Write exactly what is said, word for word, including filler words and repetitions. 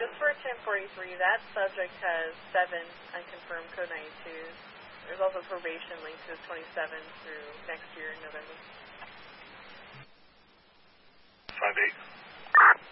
just for ten forty-three, that subject has seven unconfirmed code ninety-twos. There's also probation linked to twenty-seven through next year in November. five eight.